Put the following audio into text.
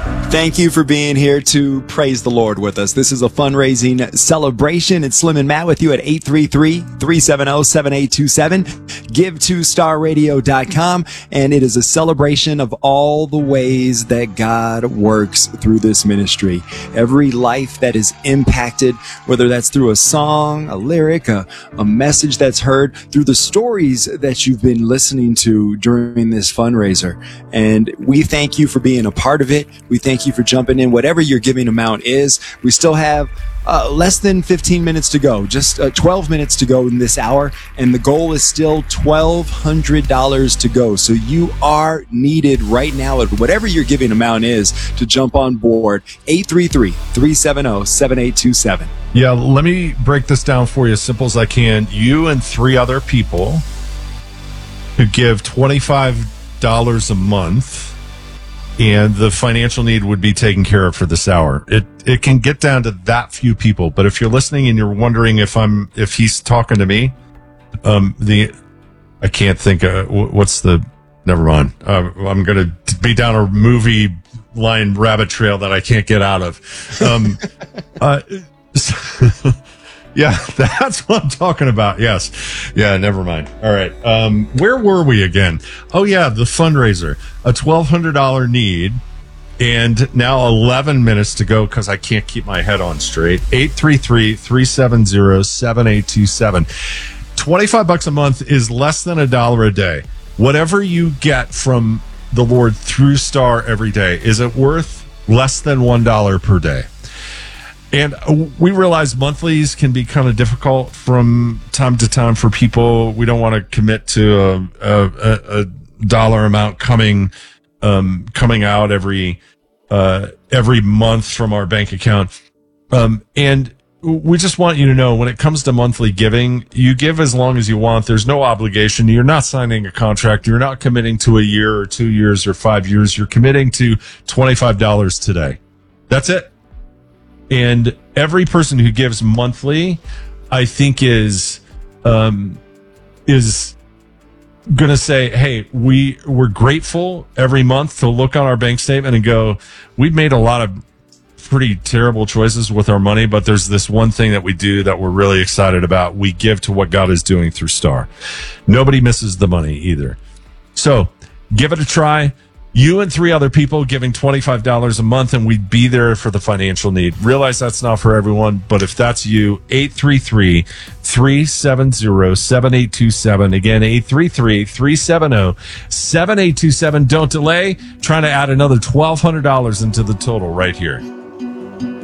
Thank you for being here to praise the Lord with us. This is a fundraising celebration. It's Slim and Matt with you at 833-370-7827. Give2starradio.com. And it is a celebration of all the ways that God works through this ministry. Every life that is impacted, whether that's through a song, a lyric, a message that's heard, through the stories that you've been listening to during this fundraiser. And we thank you for being a part of it. We thank you for jumping in, whatever your giving amount is. We still have less than 15 minutes to go, just 12 minutes to go in this hour, and the goal is still $1,200 to go. So you are needed right now at whatever your giving amount is to jump on board. 833-370-7827. Yeah, let me break this down for you as simple as I can. You and 3 other people who give $25 a month, and the financial need would be taken care of for this hour. It can get down to that few people. But if you're listening and you're wondering if he's talking to me, I can't think never mind. I'm going to be down a movie line rabbit trail that I can't get out of. Yeah, that's what I'm talking about. Yes. Yeah, never mind. All right. Where were we again? Oh, yeah, the fundraiser. A $1,200 need, and now 11 minutes to go because I can't keep my head on straight. 833-370-7827. $25 a month is less than $1 a day. Whatever you get from the Lord through Star every day, is it worth less than $1 per day? And we realize monthlies can be kind of difficult from time to time for people. We don't want to commit to a dollar amount coming out every month from our bank account. And we just want you to know, when it comes to monthly giving, you give as long as you want. There's no obligation. You're not signing a contract. You're not committing to a year or 2 years or 5 years. You're committing to $25 today. That's it. And every person who gives monthly, I think is going to say, hey, we're grateful every month to look on our bank statement and go, we've made a lot of pretty terrible choices with our money, but there's this one thing that we do that we're really excited about. We give to what God is doing through Star. Nobody misses the money either. So give it a try. You and 3 other people giving $25 a month, and we'd be there for the financial need. Realize that's not for everyone, but if that's you, 833-370-7827. Again, 833-370-7827. Don't delay. Trying to add another $1,200 into the total right here.